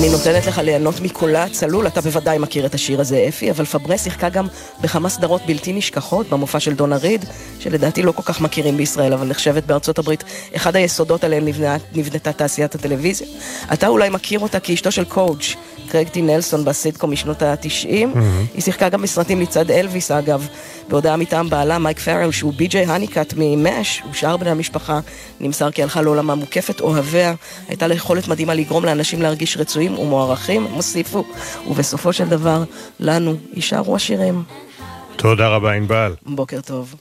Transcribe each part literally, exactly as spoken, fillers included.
אני נותנת לך ליהנות מקולה צלול, אתה בוודאי מכיר את השיר הזה, אפי, אבל פברה שיחקה גם בכמה סדרות בלתי נשכחות, במופע של דונה ריד, שלדעתי לא כל כך מכירים בישראל, אבל נחשבת בארצות הברית אחד היסודות עליהם נבנה, נבנתה תעשיית הטלוויזיה. אתה אולי מכיר אותה כאשתו של קואוץ', קרייג טי נלסון בסיטקום משנות ה-תשעים. Mm-hmm. היא שיחקה גם בסרטים לצד אלוויס, אגב, בהודעה מטעם בעלה, מייק פרל, שהוא בי-ג'יי הניקאט ממש, ושאר בני המשפחה, נמסר כי הלכה לעולמה מוקפת אוהביה, הייתה לה יכולת מדהימה לגרום לאנשים להרגיש רצויים ומוערכים, מוסיפו, ובסופו של דבר, לנו יישארו השירים. תודה רבה, ענבל. בוקר טוב.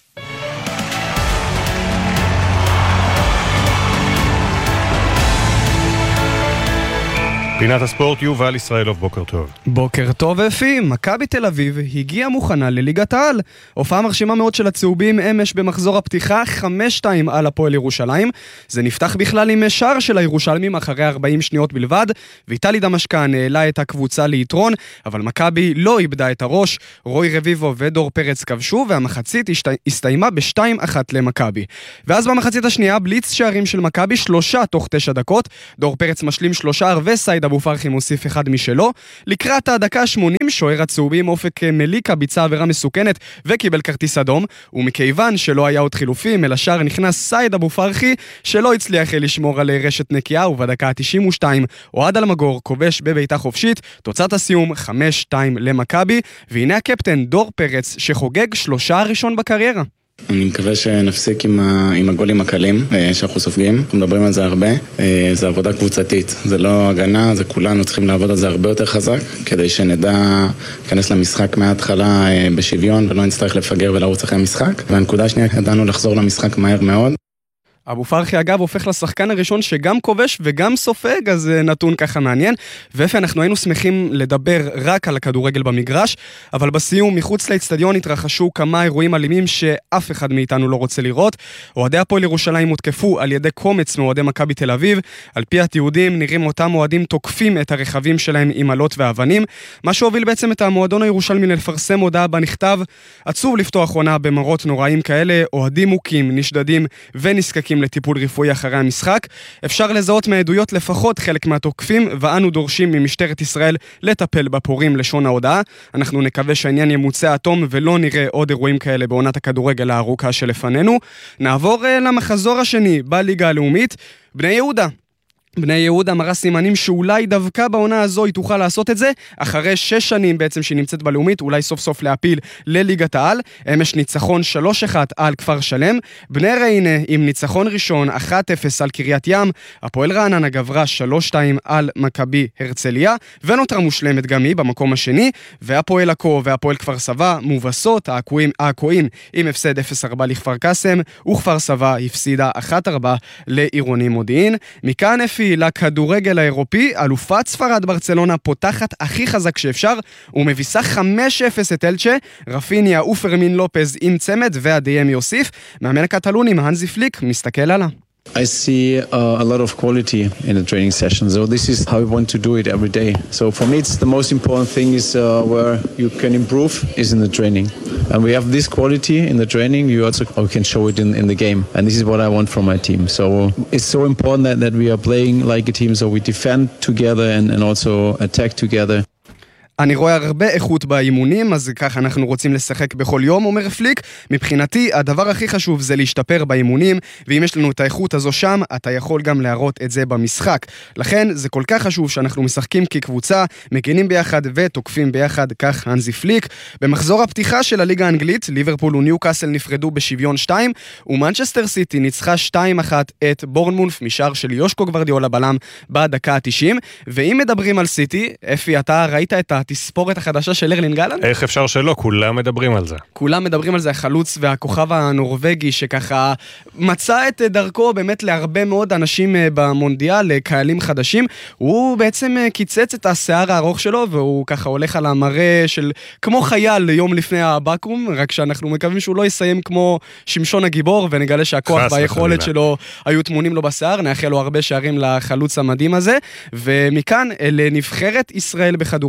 פינת הספורט, יובל ישראלוב, בוקר טוב. בוקר טוב אפי, מכבי תל אביב הגיעה מוכנה לליגת העל. הופעה מרשימה מאוד של הצהובים אמש במחזור הפתיחה, חמש שתיים על הפועל ירושלים. זה נפתח בכלל עם שער של הירושלמים אחרי ארבעים שניות בלבד, ויטלי דמשקן העלה את הקבוצה ליתרון, אבל מכבי לא איבדה את הראש. רוי רביבו ודור פרץ כבשו, והמחצית השת... הסתיימה ב-שתיים אחת למכבי. ואז במחצית השנייה, בליץ שערים של מכבי, שלושה תוך תשע דקות. דור פרץ משלים שלושה וסייד אבו פרחי מוסיף אחד משלו. לקראת הדקה ה-שמונים, שוער הצהובים אופק מליקה ביצע עבירה מסוכנת וקיבל כרטיס אדום, ומכיוון שלא היה עוד חילופים, אל השער נכנס סייד אבו פרחי, שלא הצליח לשמור על רשת נקייה, ובדקה ה-תשעים ושתיים אוהד אלמגור כובש בביתה חופשית. תוצאת הסיום חמש שתיים למכבי, והנה הקפטן דור פרץ שחוגג שלושה הראשון בקריירה. אני מקווה שנפסיק עם, ה... עם הגולים הקלים שאנחנו סופגים, אנחנו מדברים על זה הרבה, זה עבודה קבוצתית, זה לא הגנה, זה כולנו צריכים לעבוד על זה הרבה יותר חזק, כדי שנדע להיכנס למשחק מההתחלה בשוויון ולא נצטרך לפגר ולרוץ אחרי המשחק. והנקודה השנייה, ידענו לחזור למשחק מהר מאוד. אבו פרחי אגב הופך לשחקן הראשון שגם כובש וגם סופג, אז נתון ככה מעניין. ואיפה אנחנו היינו שמחים לדבר רק על הכדורגל במגרש, אבל בסיום מחוץ לאצטדיון התרחשו כמה אירועים אלימים שאף אחד מאיתנו לא רוצה לראות. אוהדי הפועל ירושלים הותקפו על ידי קומץ מאוהדי מכבי תל אביב. על פי התיעודים נראים אותם אוהדים תוקפים את הרכבים שלהם עם עלות ואבנים, מה שהוביל בעצם את המועדון הירושלמי לפרסם הודעה בנכתב: עצוב לפתוח עונה במראות נוראים כאלה, אוהדים מוכים, נשדדים ונזקקים לטיפול רפואי אחרי המשחק. אפשר לזהות מהעדויות לפחות חלק מהתוקפים, ואנו דורשים ממשטרת ישראל לטפל בפורים לשון ההודעה. אנחנו נקווה שהעניין ימוצא אטום ולא נראה עוד אירועים כאלה בעונת הכדורגל הארוכה שלפנינו. נעבור למחזור השני בליגה הלאומית. בני יהודה בני יהודה מראה סימנים שאולי דווקא בעונה הזו היא תוכל לעשות את זה, אחרי שש שנים בעצם שהיא נמצאת בלאומית, אולי סוף סוף להפיל לליגת העל. אמש ניצחון שלוש אחת על כפר שלם. בני ריינה עם ניצחון ראשון אחת אפס על קריית ים. הפועל רעננה גברה שלוש שתיים על מכבי הרצליה, ונותרה מושלמת גם היא במקום השני. והפועל עכו והפועל כפר סבא מובסות, העכואים עם הפסד אפס ארבע לכפר קאסם, וכפר סבא הפסידה אחת ארבע לעירוני מודיעין. מכאן לכדורגל האירופי, אלופת ספרד ברצלונה פותחת הכי חזק שאפשר, ומביסה חמש אפס את אלצ'ה. רפיניה ופרמין לופז עם צמד, והדיים יוסיף. מאמן הקטלונים הנזי פליק מסתכל עלה. I see uh, a lot of quality in the training session, so this is how we want to do it every day. So for me it's the most important thing is uh, where you can improve is in the training, and we have this quality in the training, you also can show it in, in the game, and this is what I want from my team. So it's so important that, that we are playing like a team, so we defend together and, and also attack together. אני רואה הרבה איכות באימונים, אז ככה אנחנו רוצים לשחק בכל יום, אומר פליק. מבחינתי, הדבר הכי חשוב זה להשתפר באימונים, ואם יש לנו את האיכות הזו שם, אתה יכול גם להראות את זה במשחק. לכן, זה כל כך חשוב שאנחנו משחקים כקבוצה, מגינים ביחד ותוקפים ביחד, כך הנזי פליק. במחזור הפתיחה של הליגה האנגלית, ליברפול וניוקאסל נפרדו בשוויון שתיים, ומנצ'סטר סיטי ניצחה שתיים אחת את בורנמות' משער של יושקו גוורדיולה בלם בדקה ה-תשעים. ואם מדברים על סיטי, אפי, אתה ראית את התספורת החדשה של ארלינג הלנד? איך אפשר שלא? כולם מדברים על זה. כולם מדברים על זה, החלוץ והכוכב הנורווגי שככה מצא את דרכו באמת להרבה מאוד אנשים במונדיאל, לקהלים חדשים. הוא בעצם קיצץ את השיער הארוך שלו, והוא ככה הולך על המראה של כמו חייל יום לפני הבקרום, רק שאנחנו מקווים שהוא לא יסיים כמו שמשון הגיבור, ונגלה שהכוח והיכולת שלו היו תמונים לו בשיער. נאחל לו הרבה שערים לחלוץ המדהים הזה. ומכאן לנבחרת ישראל בכדורגל,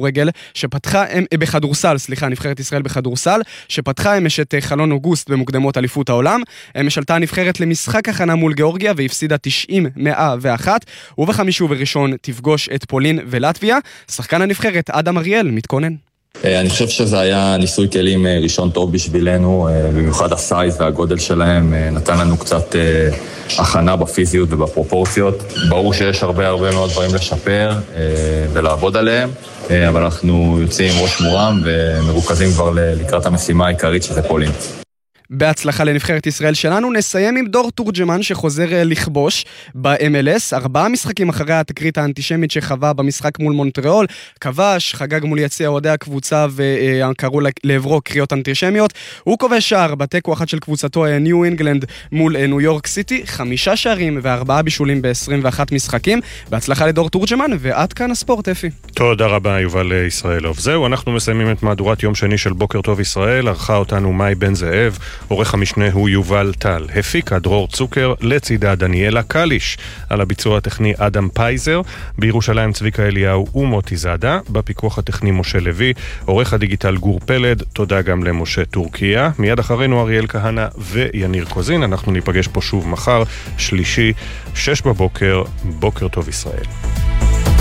שפתחה, בכדורסל, סליחה, נבחרת ישראל בכדורסל, שפתחה אמש את חלון אוגוסט במוקדמות אליפות העולם. אמש עלתה הנבחרת למשחק הכנה מול גיאורגיה והפסידה תשעים מאה ואחת, ובחמישי ובראשון תפגוש את פולין ולטביה. שחקן הנבחרת אדם אריאל מתכונן. אני חושב שזה היה ניסוי כלים ראשון טוב בשבילנו, במיוחד הסייז והגודל שלהם נתן לנו קצת הכנה בפיזיות ובפרופורציות. ברור שיש הרבה הרבה מאוד דברים לשפר ולעבוד עליהם, אבל אנחנו יוצאים עם ראש מורם ומרוכזים כבר לקראת המשימה העיקרית שזה פולין. בהצלחה לנבחרת ישראל שלנו. נסיים עם דור תורג'מן שחוזר לכבוש ב-אם אל אס, ארבעה משחקים אחרי התקרית האנטישמית שחווה במשחק מול מונטריאול, כבש, חגג מול יציע אוהדי הקבוצה וקראו לעברו קריאות אנטישמיות. הוא כובש שער בתיקו אחת של קבוצתו ניו אינגלנד מול ניו יורק סיטי, חמישה שערים וארבעה בישולים ב-עשרים ואחת משחקים. בהצלחה לדור תורג'מן, ועד כאן הספורט, אפי. תודה רבה יובל ישראלוב. זהו, אנחנו מסיימים את מהדורת יום שני של בוקר טוב ישראל. ערכה אותנו מאי בן זאב, עורך המשנה הוא יובל טל, הפיקה דרור צוקר, לצידה דניאלה קליש, על הביצוע הטכני אדם פייזר, בירושלים צביקה אליהו ומוטי זאדה, בפיקוח הטכני משה לוי, עורך הדיגיטל גור פלד, תודה גם למשה טורקיה. מיד אחרינו אריאל כהנה ויניר קוזין. אנחנו ניפגש פה שוב מחר, שלישי, שש בבוקר. בוקר טוב ישראל.